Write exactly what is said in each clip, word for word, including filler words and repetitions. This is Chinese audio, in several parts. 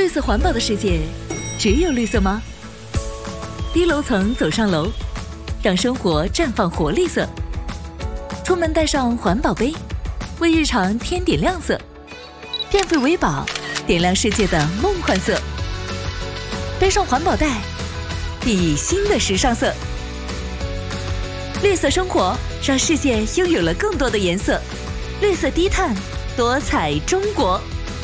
绿色环保的世界，只有绿色吗？低楼层走上楼，让生活绽放活力色。出门带上环保杯，为日常添点亮色。变废为宝，点亮世界的梦幻色。背上环保袋，熠熠新的时尚色。绿色生活，让世界拥有了更多的颜色。绿色低碳，多彩中国。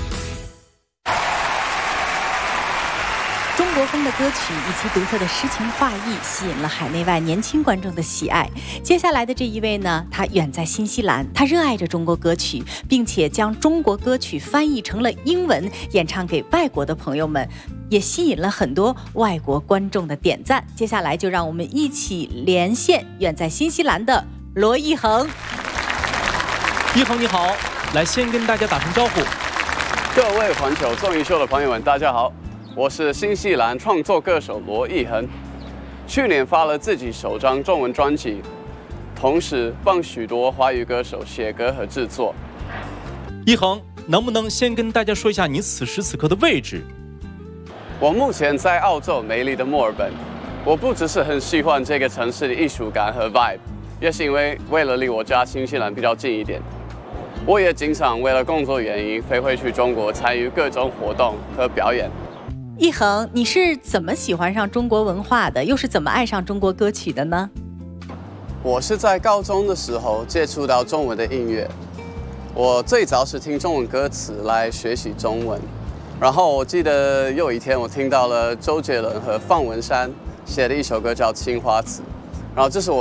中国风的歌曲以其独特的诗情画意，吸引了海内外年轻观众的喜爱。接下来的这一位呢，他远在新西兰，他热爱着中国歌曲，并且将中国歌曲翻译成了英文，演唱给外国的朋友们，也吸引了很多外国观众的点赞。接下来就让我们一起连线远在新西兰的罗一恒。 一恒你好，来先跟大家打声招呼。 各位环球综艺秀的朋友们，大家好。我是新西兰创作歌手罗一恒，去年发了自己首张中文专辑，同时帮许多华语歌手写歌和制作。 一恒，能不能先跟大家说一下你此时此刻的位置？ 我目前在澳洲美丽的墨尔本。我不只是很喜欢这个城市的艺术感和 vibe， 也是因为为了离我家新西兰比较近一点。我也经常为了工作原因飞回去中国参与各种活动和表演。 一恒，你是怎么喜欢上中国文化的？又是怎么爱上中国歌曲的呢？ 我是在高中的时候接触到中文的音乐，我最早是听中文歌词来学习中文，然后我记得有一天我听到了周杰伦和方文山写的一首歌叫《青花瓷》，然后这是我